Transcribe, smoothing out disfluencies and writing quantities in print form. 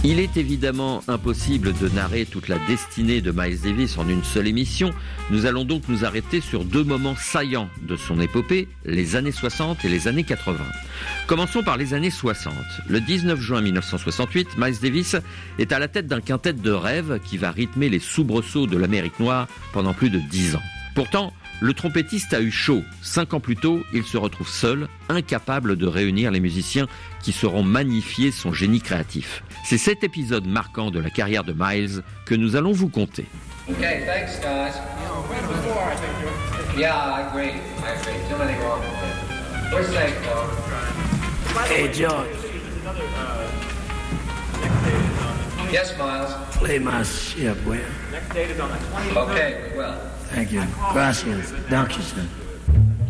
Il est évidemment impossible de narrer toute la destinée de Miles Davis en une seule émission. Nous allons donc nous arrêter sur deux moments saillants de son épopée, les années 60 et les années 80. Commençons par les années 60. Le 19 juin 1968, Miles Davis est à la tête d'un quintet de rêve qui va rythmer les soubresauts de l'Amérique noire pendant plus de 10 ans. Pourtant, le trompettiste a eu chaud. 5 ans plus tôt, il se retrouve seul, incapable de réunir les musiciens qui sauront magnifier son génie créatif. C'est cet épisode marquant de la carrière de Miles que nous allons vous conter. Okay, thanks, guys. Yeah, I agree. Too many wrong points. We're safe, though. Hey, George. Yes, Miles. Play my ship, will you? Okay, we will. Thank you. Gracias. Dankeschön.